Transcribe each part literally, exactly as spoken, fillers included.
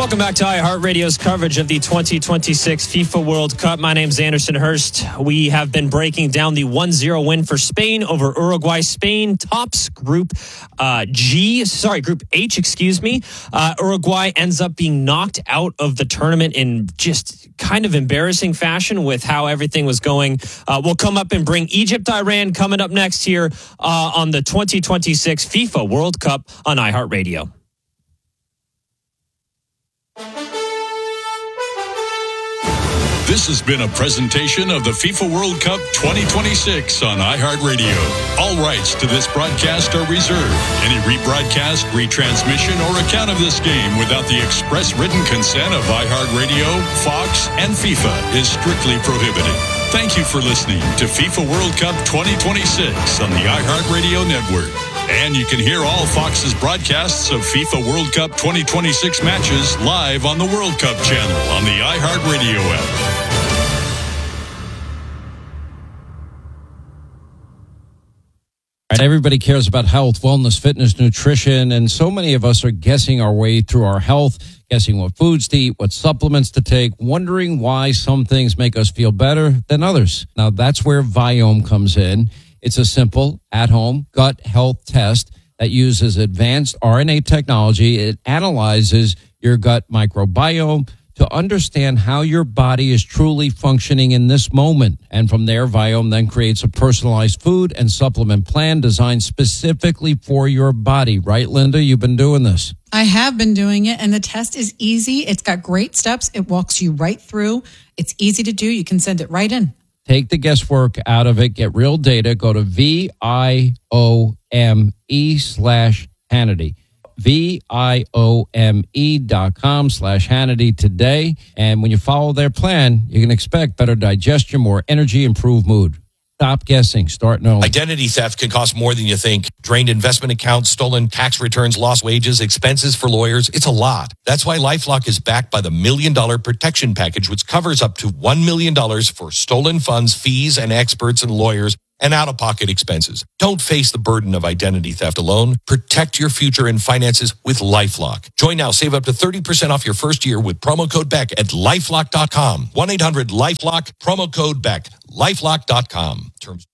Welcome back to iHeartRadio's coverage of the twenty twenty-six FIFA World Cup. My name's Anderson Hurst. We have been breaking down the one zero win for Spain over Uruguay. Spain tops Group uh, G, sorry, Group H, excuse me. Uh, Uruguay ends up being knocked out of the tournament in just kind of embarrassing fashion with how everything was going. Uh, we'll come up and bring Egypt, Iran coming up next here uh, on the twenty twenty-six FIFA World Cup on iHeartRadio. This has been a presentation of the FIFA World Cup twenty twenty-six on iHeartRadio. All rights to this broadcast are reserved. Any rebroadcast, retransmission, or account of this game without the express written consent of iHeartRadio, Fox, and FIFA is strictly prohibited. Thank you for listening to FIFA World Cup twenty twenty-six on the iHeartRadio network. And you can hear all Fox's broadcasts of FIFA World Cup twenty twenty-six matches live on the World Cup channel on the iHeartRadio app. Everybody cares about health, wellness, fitness, nutrition, and so many of us are guessing our way through our health, guessing what foods to eat, what supplements to take, wondering why some things make us feel better than others. Now, that's where Viome comes in. It's a simple, at-home gut health test that uses advanced R N A technology. It analyzes your gut microbiome to understand how your body is truly functioning in this moment. And from there, Viome then creates a personalized food and supplement plan designed specifically for your body. Right, Linda? You've been doing this. I have been doing it, and the test is easy. It's got great steps. It walks you right through. It's easy to do. You can send it right in. Take the guesswork out of it. Get real data. Go to V I O M E slash Hannity. V I O M E dot com slash Hannity today. And when you follow their plan, you can expect better digestion, more energy, improved mood. Stop guessing. Start knowing. Identity theft can cost more than you think. Drained investment accounts, stolen tax returns, lost wages, expenses for lawyers. It's a lot. That's why LifeLock is backed by the Million Dollar Protection Package, which covers up to one million dollars for stolen funds, fees, and experts and lawyers, and out-of-pocket expenses. Don't face the burden of identity theft alone. Protect your future and finances with LifeLock. Join now. Save up to thirty percent off your first year with promo code Beck at lifelock dot com. one eight hundred lifelock, promo code Beck. lifelock dot com. Terms.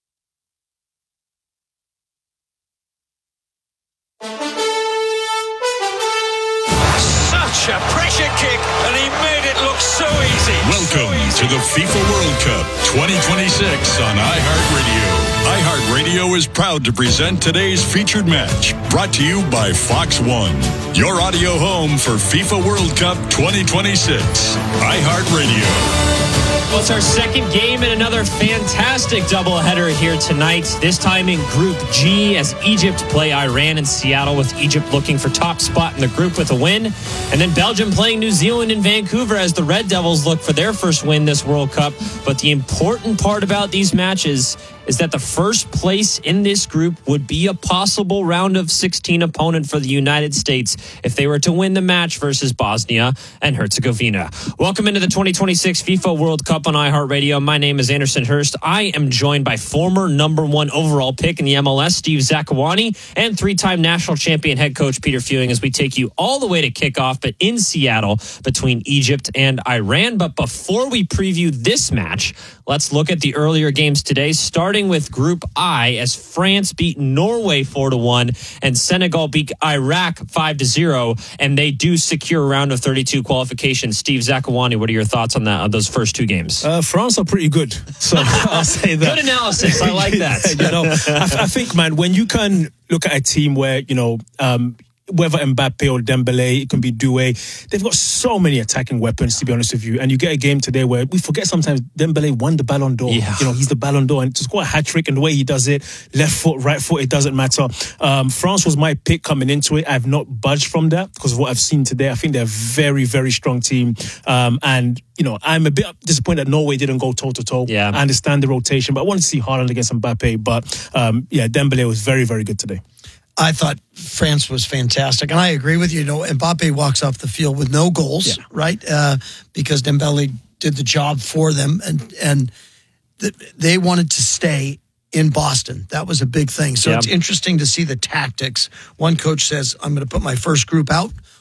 Such a pressure kick, and he made it look so easy. Welcome so easy. to the FIFA World Cup twenty twenty-six on iHeartRadio. iHeartRadio is proud to present today's featured match, brought to you by Fox One, your audio home for FIFA World Cup twenty twenty-six. iHeartRadio. Well, it's our second game and another fantastic doubleheader here tonight. This time in Group G as Egypt play Iran in Seattle, with Egypt looking for top spot in the group with a win. And then Belgium playing New Zealand in Vancouver as the Red Devils look for their first win this World Cup. But the important part about these matches is that the first place in this group would be a possible round of sixteen opponent for the United States if they were to win the match versus Bosnia and Herzegovina. Welcome into the twenty twenty-six FIFA World Cup on iHeartRadio. My name is Anderson Hurst. I am joined by former number one overall pick in the M L S, Steve Zakuani, and three-time national champion head coach Peter Fewing, as we take you all the way to kickoff, but in Seattle between Egypt and Iran. But before we preview this match, let's look at the earlier games today, starting with Group I, as France beat Norway four to one and Senegal beat Iraq five to zero, and they do secure a round of thirty-two qualification. Steve Zakuani, what are your thoughts on that, on those first two games? Uh, France are pretty good, so I'll say that. Good analysis. I like that. you know, I, I think, man, when you can look at a team where, you know, um, whether Mbappe or Dembele, it can be Doué. They've got so many attacking weapons, to be honest with you. And you get a game today where we forget sometimes Dembele won the Ballon d'Or. Yeah. You know, he's the Ballon d'Or. And to score a hat-trick and the way he does it, left foot, right foot, it doesn't matter. Um, France was my pick coming into it. I've not budged from that because of what I've seen today. I think they're a very, very strong team. Um, and, you know, I'm a bit disappointed that Norway didn't go toe-to-toe. Yeah. I understand the rotation, but I wanted to see Haaland against Mbappe. But, um, yeah, Dembele was very, very good today. I thought France was fantastic. And I agree with you. You know, Mbappe walks off the field with no goals, yeah. right? Uh, because Dembele did the job for them. And, and th- they wanted to stay in Boston. That was a big thing. So yeah. It's interesting to see the tactics. One coach says, I'm going to put my first group out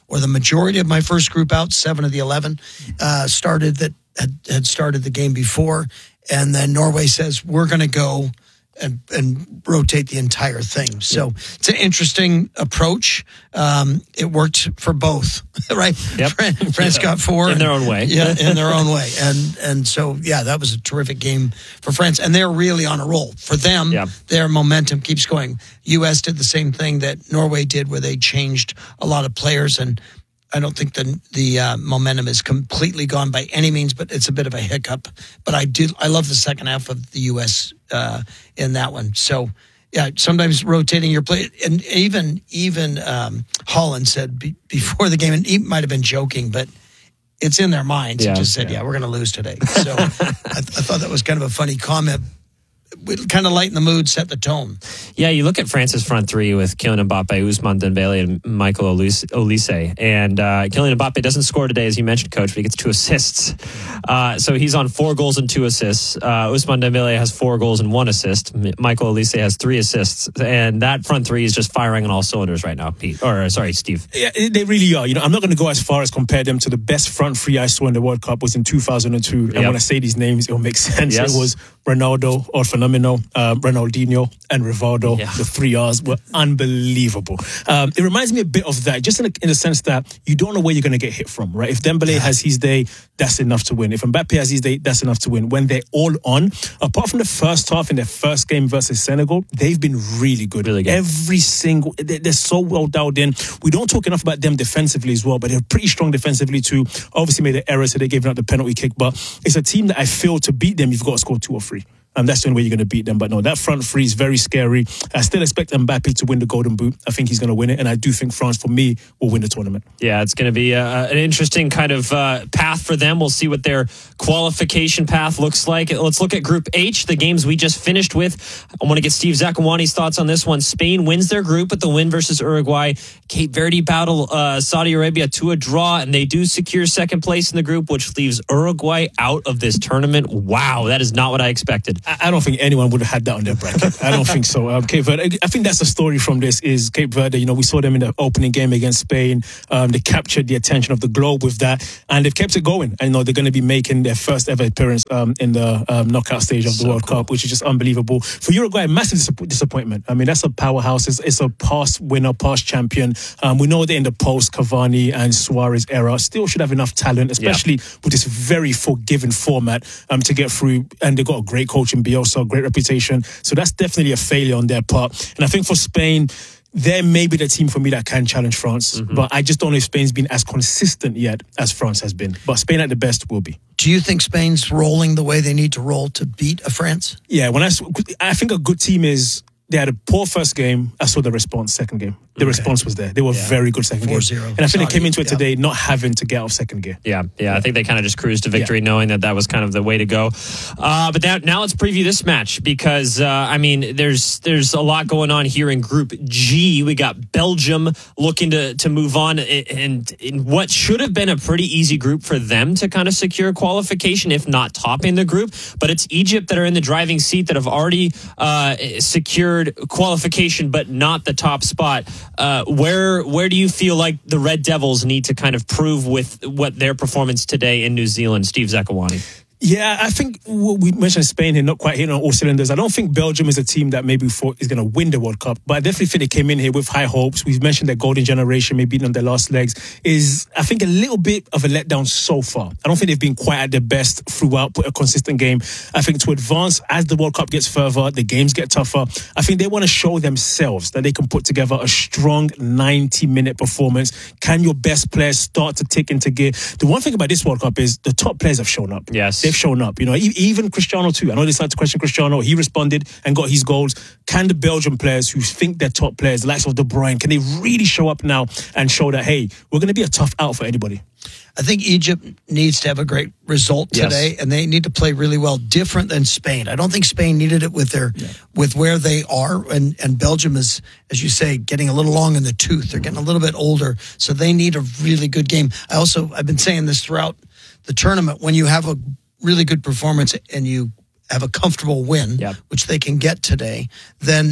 or the majority of my first group out, seven of the eleven, uh, started that had, had started the game before. And then Norway says, we're going to go and, and rotate the entire thing. So yep. It's an interesting approach. Um, it worked for both, right? Yep. France yeah. got four. In their own way. Yeah, in their own way. And and so, yeah, that was a terrific game for France. And they're really on a roll. For them, yep. their momentum keeps going. U S did the same thing that Norway did, where they changed a lot of players. And I don't think the the uh, momentum is completely gone by any means, but it's a bit of a hiccup. But I do I love the second half of the U S uh, in that one. So yeah, sometimes rotating your play, and even even um, Holland said be, before the game, and he might have been joking, but it's in their minds. Yeah, he just said, "Yeah, yeah we're going to lose today." So I, I thought that was kind of a funny comment. We kind of lighten the mood, set the tone. Yeah, you look at France's front three with Kylian Mbappe, Ousmane Dembele, and Michael Olise. And uh, Kylian Mbappe doesn't score today, as you mentioned, Coach, but he gets two assists. Uh, so he's on four goals and two assists. Uh, Ousmane Dembele has four goals and one assist. Michael Olise has three assists. And that front three is just firing on all cylinders right now, Pete. Or, sorry, Steve. Yeah, they really are. You know, I'm not going to go as far as compare them to the best front three I saw in the World Cup was in two thousand two. And yep. when I say these names, it will make sense. Yes. It was Ronaldo, or Phenomenal, uh, Ronaldinho, and Rivaldo. Yeah. The three R's were unbelievable. Um, it reminds me a bit of that, just in, a, in the sense that you don't know where you're going to get hit from, right? If Dembele yeah. has his day, that's enough to win. If Mbappe has his day, that's enough to win. When they're all on, apart from the first half in their first game versus Senegal, they've been really good. Really good. Every single, they're, they're so well dialed in. We don't talk enough about them defensively as well, but they're pretty strong defensively too. Obviously made an error, so they gave up the penalty kick, but it's a team that I feel to beat them, you've got to score two or three. Um, that's the only way you're going to beat them. But no, that front three is very scary. I still expect Mbappe to win the Golden Boot. I think he's going to win it. And I do think France, for me, will win the tournament. Yeah, it's going to be uh, an interesting kind of uh, path for them. We'll see what their qualification path looks like. Let's look at Group H, the games we just finished with. I want to get Steve Zakuani's thoughts on this one. Spain wins their group with the win versus Uruguay. Cape Verde battle uh, Saudi Arabia to a draw, and they do secure second place in the group, which leaves Uruguay out of this tournament. Wow, that is not what I expected. I don't think anyone would have had that on their bracket. I don't think so. Um, Cape Verde, I think that's the story from this is Cape Verde. You know, we saw them in the opening game against Spain. Um, they captured the attention of the globe with that, and they've kept it going. And, you know, they're going to be making their first ever appearance um, in the um, knockout stage of the so World cool. Cup, which is just unbelievable. For Uruguay, massive dis- disappointment. I mean, that's a powerhouse. It's, it's a past winner, past champion. Um, we know they're in the post Cavani and Suarez era. Still should have enough talent, especially yep. with this very forgiving format um, to get through. And they've got a great coach in Bielsa. Also, great reputation. So that's definitely a failure on their part. And I think for Spain, they're maybe the team for me that can challenge France. Mm-hmm. But I just don't know if Spain's been as consistent yet as France has been. But Spain at the best will be. Do you think Spain's rolling the way they need to roll to beat a France? Yeah, when I, I think a good team is, they had a poor first game. I saw the response second game. The okay. response was there. They were yeah. very good second four game. zero. And I think Sorry. they came into it yeah. today not having to get off second gear. Yeah, yeah. yeah. I think they kind of just cruised to victory yeah. knowing that that was kind of the way to go. Uh, but that, now let's preview this match because, uh, I mean, there's there's a lot going on here in Group G. We got Belgium looking to, to move on and in what should have been a pretty easy group for them to kind of secure qualification, if not topping the group. But it's Egypt that are in the driving seat that have already uh, secured qualification, but not the top spot. Uh, where Where do you feel like the Red Devils need to kind of prove with what their performance today in New Zealand? Steve Zakuani. Yeah, I think we mentioned Spain here, not quite hitting on all cylinders. I don't think Belgium is a team that maybe thought is going to win the World Cup, but I definitely think they came in here with high hopes. We've mentioned their golden generation, maybe beating on their last legs, is, I think, a little bit of a letdown so far. I don't think they've been quite at their best throughout, put a consistent game. I think to advance as the World Cup gets further, the games get tougher, I think they want to show themselves that they can put together a strong ninety-minute performance. Can your best players start to tick into gear? The one thing about this World Cup is the top players have shown up. Yes. They've shown up, you know, even Cristiano too. I know they started to question Cristiano. He responded and got his goals. Can the Belgian players who think they're top players, the likes of De Bruyne, can they really show up now and show that, hey, we're going to be a tough out for anybody? I think Egypt needs to have a great result today, yes. and they need to play really well, different than Spain. I don't think Spain needed it with their yeah. with where they are, and, and Belgium is, as you say, getting a little long in the tooth. They're getting a little bit older, so they need a really good game. I also, I've been saying this throughout the tournament, when you have a really good performance and you have a comfortable win, yep. which they can get today, then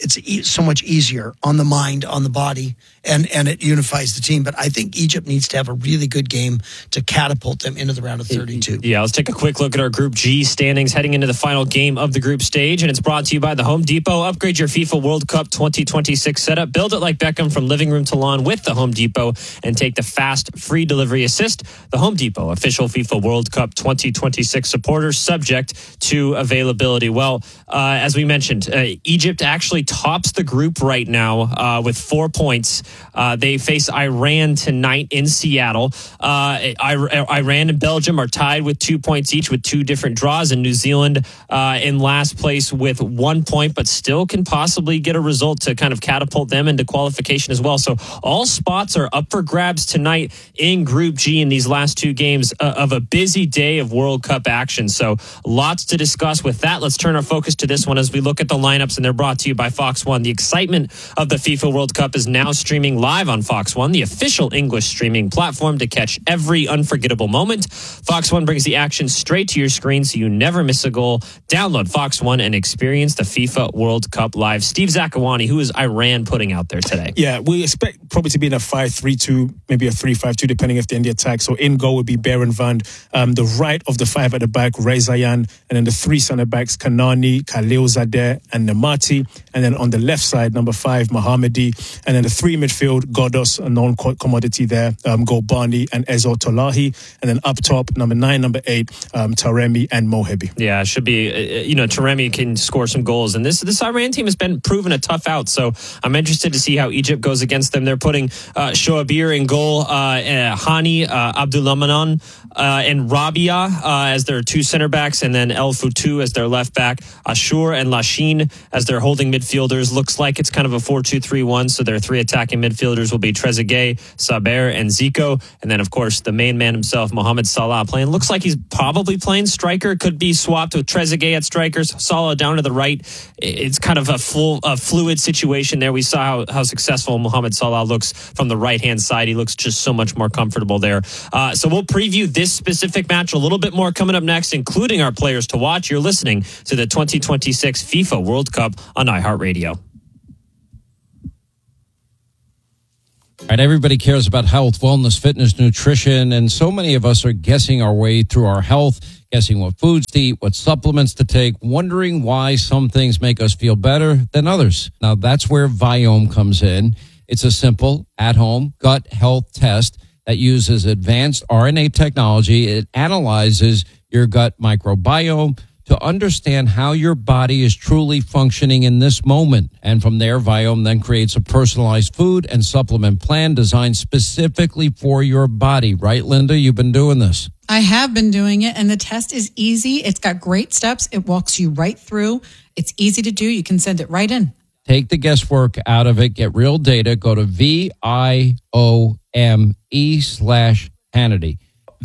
it's e- so much easier on the mind, on the body, and, and it unifies the team. But I think Egypt needs to have a really good game to catapult them into the round of thirty-two. Yeah, let's take a quick look at our Group G standings heading into the final game of the group stage. And it's brought to you by the Home Depot. Upgrade your FIFA World Cup twenty twenty-six setup. Build it like Beckham from living room to lawn with the Home Depot and take the fast, free delivery assist. The Home Depot, official FIFA World Cup twenty twenty-six supporters, subject to availability. Well, uh, as we mentioned, uh, Egypt actually tops the group right now uh, with four points. Uh, they face Iran tonight in Seattle. Uh, Iran and Belgium are tied with two points each with two different draws, and New Zealand uh, in last place with one point, but still can possibly get a result to kind of catapult them into qualification as well. So all spots are up for grabs tonight in Group G in these last two games uh, of a busy day of World Cup action. So lots to discuss with that. Let's turn our focus to this one as we look at the lineups, and they're brought to you by Fox One. The excitement of the FIFA World Cup is now streaming live on Fox One, the official English streaming platform to catch every unforgettable moment. Fox One brings the action straight to your screen so you never miss a goal. Download Fox One and experience the FIFA World Cup live. Steve Zakawani, who is Iran putting out there today? Yeah, we expect probably to be in a five three two, maybe a three five two, depending if they end the attack. So in goal would be Beren Vand. Um, the right of the five at the back, Rezayan. And then the three centre backs, Kanani, Khalil Zadeh, and Namati. And then on the left side, number five, Mohammedi. And then the three midfield, Godos, a known commodity there, um, Golbani and Ezo Tolahi. And then up top, number nine, number eight, um, Taremi and Mohebi. Yeah, it should be, uh, you know, Taremi can score some goals. And this this Iran team has been proven a tough out. So I'm interested to see how Egypt goes against them. They're putting uh, Shoabir in goal, uh, uh, Hani, uh, Abdulamanan, uh, and Rabia uh, as their two center backs, and then El Futu as their left back, Ashur and Lashin as their holding midfielders. Looks like it's kind of a four two three one. So their three attacking midfielders will be Trezeguet, Saber, and Zico. And then, of course, the main man himself, Mohamed Salah, playing. Looks like he's probably playing striker. Could be swapped with Trezeguet at strikers. Salah down to the right. It's kind of a full, a fluid situation there. We saw how, how successful Mohamed Salah looks from the right-hand side. He looks just so much more comfortable there. Uh, so we'll preview this specific match a little bit more coming up next, including our players to watch. You're listening to the twenty twenty-six FIFA World Cup on iHeartRadio. All right, everybody cares about health, wellness, fitness, nutrition, and so many of us are guessing our way through our health, guessing what foods to eat, what supplements to take, wondering why some things make us feel better than others. Now, that's where Viome comes in. It's a simple, at-home gut health test that uses advanced R N A technology. It analyzes your gut microbiome to understand how your body is truly functioning in this moment. And from there, Viome then creates a personalized food and supplement plan designed specifically for your body. Right, Linda? You've been doing this. I have been doing it, and the test is easy. It's got great steps. It walks you right through. It's easy to do. You can send it right in. Take the guesswork out of it. Get real data. Go to V I O M E slash Hannity.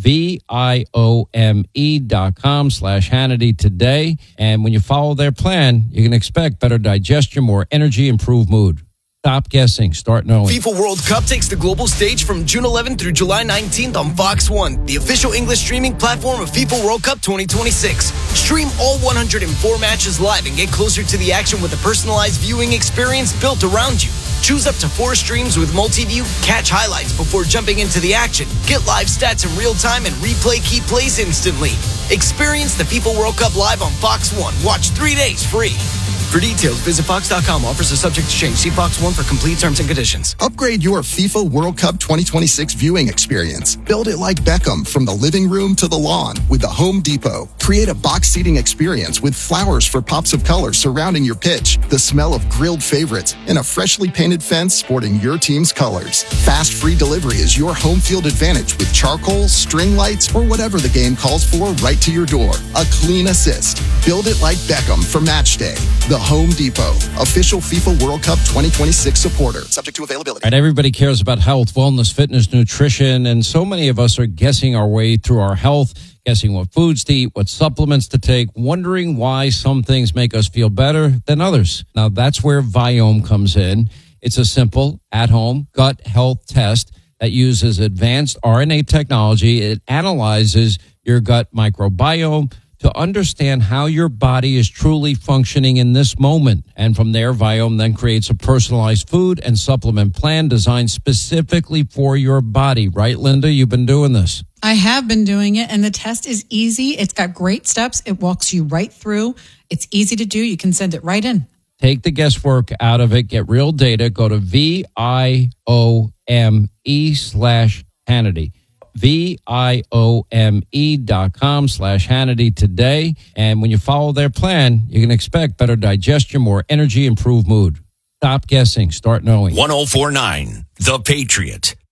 V I O M E dot com slash Hannity today. And when you follow their plan, you can expect better digestion, more energy, improved mood. Stop guessing. Start knowing. FIFA World Cup takes the global stage from June eleventh through July nineteenth on Fox One, the official English streaming platform of FIFA World Cup twenty twenty-six. Stream all one hundred four matches live and get closer to the action with a personalized viewing experience built around you. Choose up to four streams with multi-view, catch highlights before jumping into the action, get live stats in real time, and replay key plays instantly. Experience the FIFA World Cup live on Fox One. Watch three days free. For details, visit fox dot com. Offers are subject to change. See Fox One for complete terms and conditions. Upgrade your FIFA World Cup twenty twenty-six viewing experience. Build it like Beckham from the living room to the lawn with the Home Depot. Create a box seating experience with flowers for pops of color surrounding your pitch, the smell of grilled favorites, and a freshly painted fence sporting your team's colors. Fast free delivery is your home field advantage with charcoal, string lights, or whatever the game calls for right to your door. A clean assist. Build it like Beckham for match day. The Home Depot, official FIFA World Cup twenty twenty-six supporter. Subject to availability. All right, everybody cares about health, wellness, fitness, nutrition, and so many of us are guessing our way through our health, guessing what foods to eat, what supplements to take, wondering why some things make us feel better than others. Now, that's where Viome comes in. It's a simple, at-home gut health test that uses advanced R N A technology. It analyzes your gut microbiome to understand how your body is truly functioning in this moment. And from there, Viome then creates a personalized food and supplement plan designed specifically for your body. Right, Linda? You've been doing this. I have been doing it, and the test is easy. It's got great steps. It walks you right through. It's easy to do. You can send it right in. Take the guesswork out of it. Get real data. Go to V I O M E slash Hannity. V I O M E dot com slash Hannity today. And when you follow their plan, you can expect better digestion, more energy, improved mood. Stop guessing. Start knowing. one oh four point nine The Patriot.